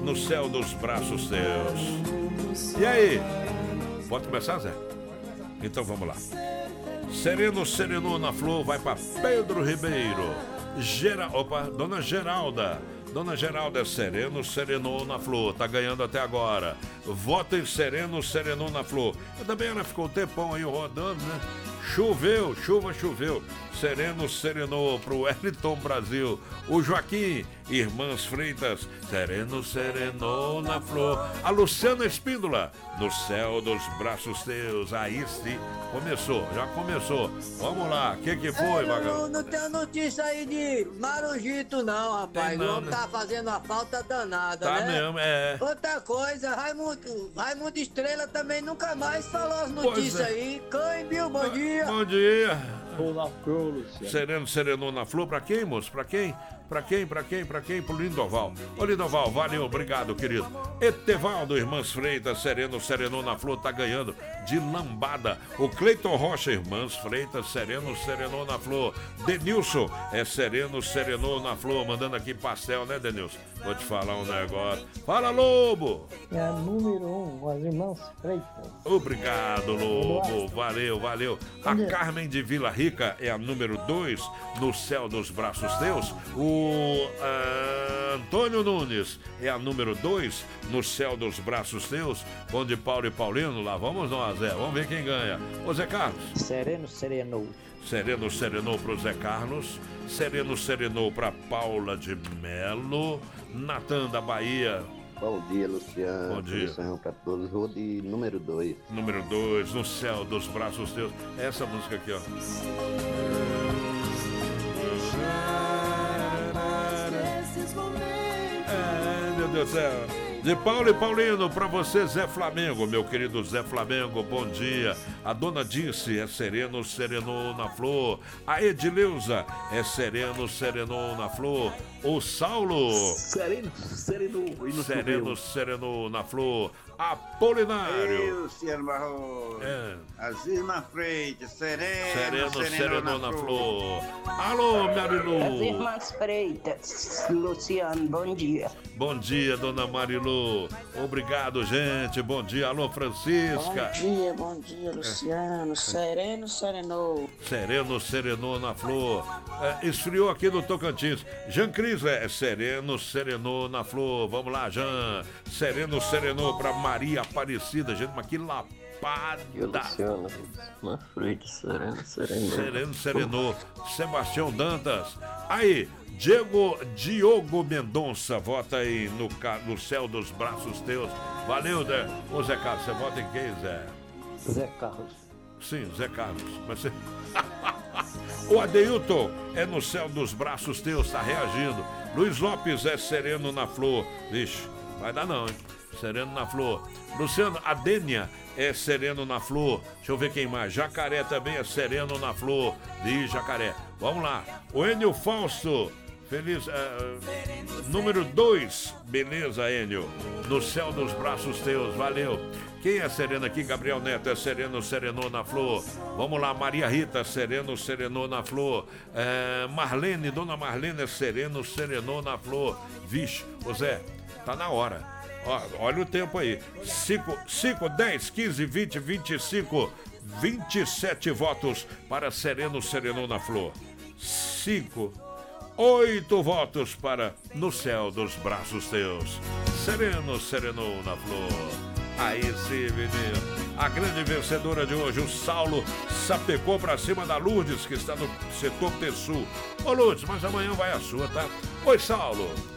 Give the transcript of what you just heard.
no céu dos braços teus. E aí? Pode começar, Zé? Então vamos lá. Sereno, serenou na flor, vai para Pedro Ribeiro. Dona Geralda. Dona Geralda é sereno, serenou na flor, tá ganhando até agora. Vota em sereno, serenou na flor. E também ela ficou um tempão aí rodando, né? Choveu. Sereno, serenou pro Wellington Brasil. O Joaquim, Irmãs Freitas, sereno, serenou na flor. A Luciana Espíndola, no céu dos braços teus. Aí sim, já começou. Vamos lá, o que foi, vagabundo? Não tem notícia aí de Marujito não, rapaz. Não, o homem tá fazendo uma falta danada, tá né? Mesmo, é. Outra coisa, Raimundo Estrela também nunca mais falou as notícias aí. Câmbio, bom dia. Bom dia. Na flor, Luciano. Sereno, serenou na flor, pra quem, moço? Pra quem? Pro Lindoval. Ô, Lindoval, valeu, obrigado, querido. Etevaldo, Irmãs Freitas, sereno, serenou na flor, tá ganhando de lambada. O Cleiton Rocha, Irmãs Freitas, sereno, serenou na flor. Denilson, sereno, serenou na flor, mandando aqui pastel, né, Denilson? Vou te falar um negócio. Fala, Lobo! É a número 1, as Irmãs Freitas. Obrigado, Lobo, valeu. A Carmen de Vila Rica é a número 2, no céu dos braços teus. O Antônio Nunes é a número 2, no céu dos braços teus. Bom de Paulo e Paulino, lá vamos nós, Vamos ver quem ganha. Ô, Zé Carlos. Sereno, serenou. Sereno, serenou pro Zé Carlos. Sereno, serenou pra Paula de Melo. Natan da Bahia. Bom dia, Luciano. Bom dia. Para todos. Vou de número 2. Número 2, no céu dos braços teus. Essa música aqui, ó. Meu Deus do céu. De Paulo e Paulino, pra você, Zé Flamengo, meu querido Zé Flamengo, bom dia. A dona Dirce é sereno, serenou na flor. A Edileuza é sereno, serenou na flor. O Saulo, sereno, serenou na flor. Apolinário, Luciano Barroso. As Irmãs Freitas, sereno, serenou na flor. Alô, Marilu. As Irmãs Freitas, Luciano, bom dia. Bom dia, dona Marilu. Obrigado, gente. Bom dia. Alô, Francisca. Bom dia, Luciano. Sereno, serenou. Sereno, serenou na flor. Esfriou aqui no Tocantins. Jean Cris sereno, serenou na flor. Vamos lá, Jean. Sereno, serenou pra Maria Aparecida. Gente, mas que lapada. Luciano, na frente, sereno, serenou. Sebastião Dantas. Aí, Diogo Mendonça, vota aí no céu dos braços teus. Valeu, Zé. Ô, Zé Carlos, você vota em quem, Zé? Zé Carlos. Sim, Zé Carlos. Mas você... O Adeilton é no céu dos braços teus, tá reagindo. Luiz Lopes é sereno na flor. Vixe, vai dar não, hein? Sereno na flor. Luciano, a Dênia é sereno na flor. Deixa eu ver quem mais. Jacaré também é sereno na flor. Diz Jacaré. Vamos lá. O Enio Fausto. Feliz. Número 2. Beleza, Enio. No céu dos braços teus. Valeu. Quem é sereno aqui? Gabriel Neto é sereno, serenou na flor. Vamos lá, Maria Rita, sereno, serenou na flor. Marlene, dona Marlene é sereno, serenou na flor. Vixe, ô Zé, tá na hora. Olha o tempo aí. 5, 10, 15, 20, 25, 27 votos para sereno, serenou na flor. 8 votos para no céu dos braços teus. Sereno, serenou na flor. Aí sim, menino. A grande vencedora de hoje, o Saulo, sapecou pra cima da Lourdes, que está no setor T-Sul. Ô, Lourdes, mas amanhã vai a sua, tá? Oi, Saulo.